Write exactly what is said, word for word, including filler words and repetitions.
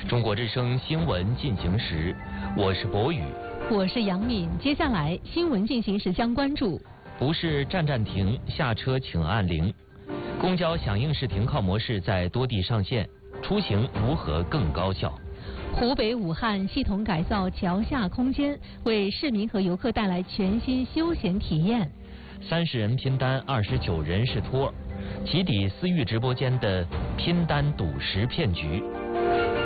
中国之声新闻进行时，我是博宇， 我是杨敏。接下来新闻进行时将关注： 不是站站停，下车请按铃。公交响应式停靠模式在多地上线，出行如何更高效？ 湖北武汉系统改造桥下空间，为市民和游客带来全新休闲体验。 三十人拼单，二十九人是托，起底私域直播间的拼单赌石骗局。